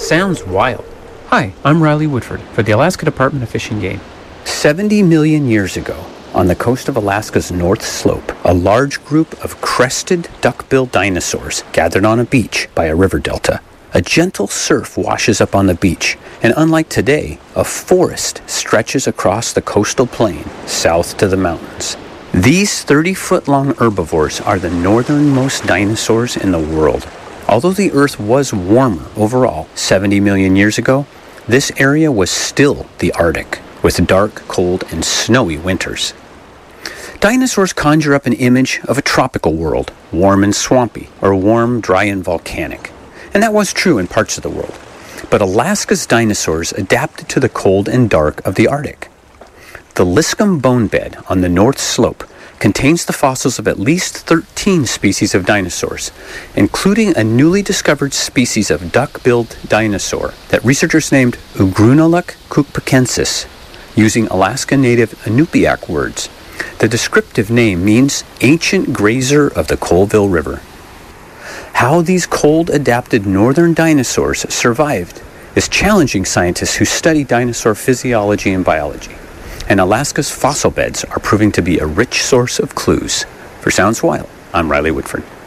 Sounds wild. Hi, I'm Riley Woodford for the Alaska Department of Fish and Game. 70 million years ago, on the coast of Alaska's North Slope, a large group of crested duck-billed dinosaurs gathered on a beach by a river delta. A gentle surf washes up on the beach, and unlike today, a forest stretches across the coastal plain south to the mountains. These 30-foot-long herbivores are the northernmost dinosaurs in the world. Although the Earth was warmer overall 70 million years ago, this area was still the Arctic, with dark, cold, and snowy winters. Dinosaurs conjure up an image of a tropical world, warm and swampy, or warm, dry, and volcanic. And that was true in parts of the world. But Alaska's dinosaurs adapted to the cold and dark of the Arctic. The Liscum bone bed on the North Slope contains the fossils of at least 13 species of dinosaurs, including a newly discovered species of duck-billed dinosaur that researchers named Ugrunaluk kukpakensis, using Alaska native Inupiaq words. The descriptive name means ancient grazer of the Colville River. How these cold-adapted northern dinosaurs survived is challenging scientists who study dinosaur physiology and biology. And Alaska's fossil beds are proving to be a rich source of clues. For Sounds Wild, I'm Riley Woodford.